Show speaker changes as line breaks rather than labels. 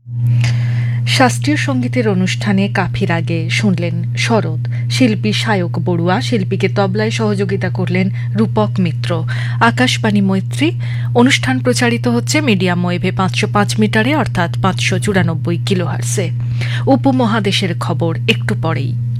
শাস্ত্রীয় সঙ্গীতের অনুষ্ঠানে কাফির আগে শুনলেন শরৎ, শিল্পী সায়ক বড়ুয়া, শিল্পীকে তবলায় সহযোগিতা করলেন রূপক মিত্র। আকাশবাণী মৈত্রী। অনুষ্ঠান প্রচারিত হচ্ছে মিডিয়াম ওয়েভে 505 মিটারে অর্থাৎ 594 কিলোহার্টজে। উপমহাদেশের খবর একটু পরেই।